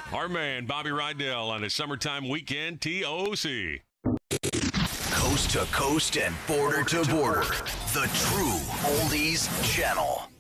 Our man, Bobby Rydell, on his summertime weekend TOC. Coast to coast and border to border. The true Oldies Channel.